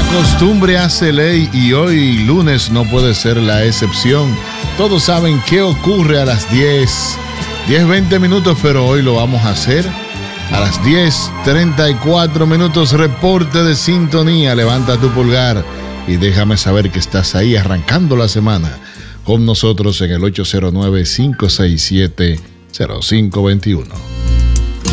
Costumbre hace ley y hoy lunes no puede ser la excepción. Todos saben qué ocurre a las 10:20 minutos, pero hoy lo vamos a hacer a las 10:34 minutos. Reporte de sintonía, levanta tu pulgar y déjame saber que estás ahí arrancando la semana con nosotros en el 809-567-0521.